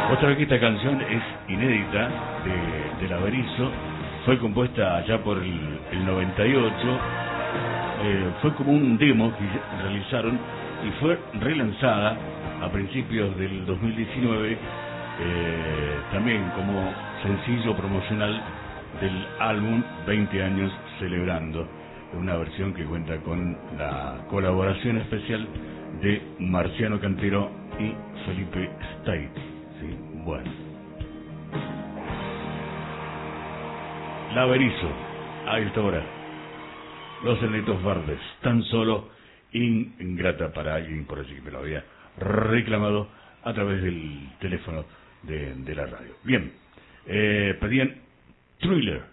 Otra vez que esta canción es inédita de La Berizo, fue compuesta allá por el 98, fue como un demo que realizaron y fue relanzada a principios del 2019, también como sencillo promocional del álbum 20 años celebrando, una versión que cuenta con la colaboración especial de Marciano Cantero y Felipe State. ¿Sí? Bueno, La Berizo, a esta hora, Los Enanitos Verdes, tan solo ingrata para alguien, por así que me lo había reclamado a través del teléfono de la radio. Bien, pedían Thriller,